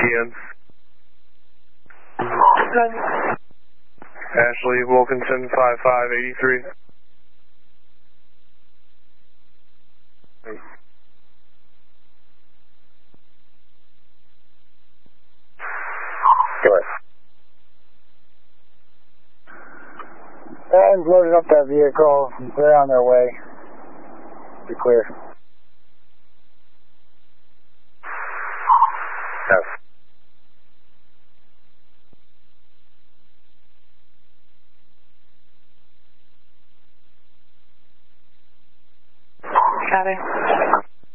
PM. Ashley Wilkinson, 5583. Go ahead. I've loaded up that vehicle. They're on their way. Be clear. Yes. Copy.